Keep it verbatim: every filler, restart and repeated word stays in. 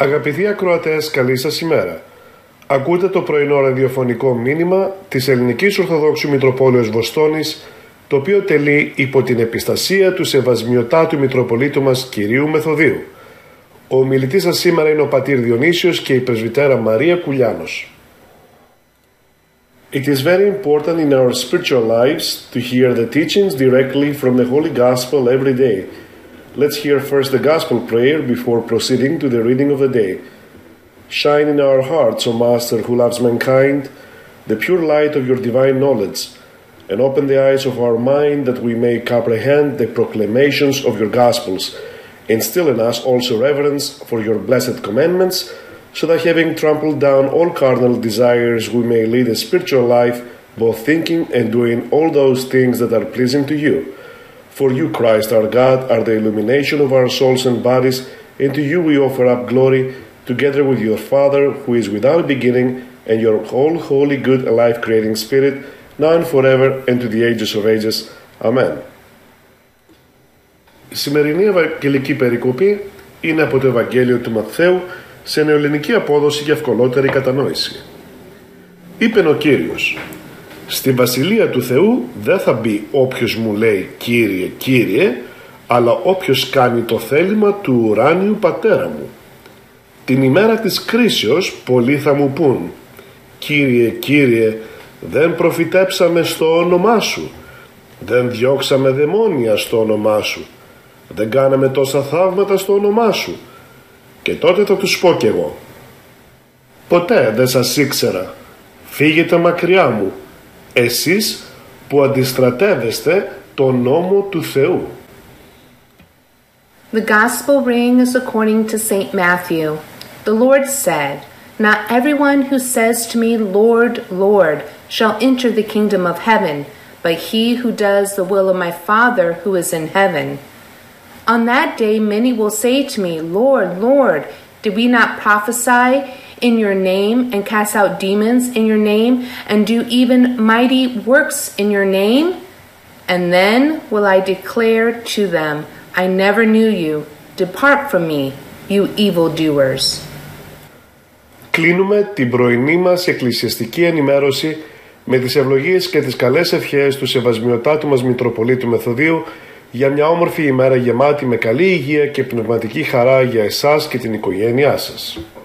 Αγαπητοί ακροατές, καλή σας ημέρα. Ακούτε το πρωινό ραδιοφωνικό μήνυμα της Ελληνικής Ορθοδόξου Μητροπόλεως Βοστόνης, το οποίο τελεί υπό την επιστασία του Σεβασμιωτάτου Μητροπολίτου μας Κυρίου Μεθοδίου. Ο ομιλητής σας σήμερα είναι ο πατήρ Διονύσιος και η πρεσβυτέρα Μαρία Κουλιάνος. It is very important in our spiritual lives to hear the teachings directly from the Holy Gospel every day. Let's hear first the Gospel prayer before proceeding to the reading of the day. Shine in our hearts, O Master who loves mankind, the pure light of your divine knowledge, and open the eyes of our mind that we may comprehend the proclamations of your Gospels. Instill in us also reverence for your blessed commandments, so that having trampled down all carnal desires, we may lead a spiritual life, both thinking and doing all those things that are pleasing to you. For you, Christ our God, are the illumination of our souls and bodies, and to you we offer up glory, together with your Father, who is without beginning, and your whole holy, good, and life-creating Spirit, now and forever, and to the ages of ages. Amen. Η σημερινή Ευαγγελική περικοπή είναι από το Ευαγγέλιο του Ματθαίου σε νεοελληνική απόδοση για ευκολότερη κατανόηση. Είπεν ο Κύριος: «Στη Βασιλεία του Θεού δεν θα μπει όποιος μου λέει Κύριε, Κύριε, αλλά όποιος κάνει το θέλημα του ουράνιου Πατέρα μου. Την ημέρα της κρίσεως πολλοί θα μου πούν: Κύριε, Κύριε, δεν προφητέψαμε στο όνομά σου, δεν διώξαμε δαιμόνια στο όνομά σου, δεν κάναμε τόσα θαύματα στο όνομά σου». Και τότε θα τους πω κι εγώ: «Ποτέ δεν σας ήξερα, φύγετε μακριά μου, εσείς που αντιστρατεύεστε τον νόμο του Θεού». The Gospel reading is according to Saint Matthew. The Lord said, "Not everyone who says to me, Lord, Lord, shall enter the kingdom of heaven, but he who does the will of my Father who is in heaven. On that day many will say to me, Lord, Lord, did we not prophesy in your name and cast out demons in your name and do even mighty works in your name? And then will I declare to them, I never knew you. Depart from me, you evildoers." Κλείνουμε την πρωινή μας εκκλησιαστική ενημέρωση με τις ευλογίες και τις καλές ευχές του Σεβασμιωτάτου μας Μητροπολίτου Μεθοδίου για μια όμορφη ημέρα γεμάτη με καλή υγεία και πνευματική χαρά για εσάς και την οικογένειά σας.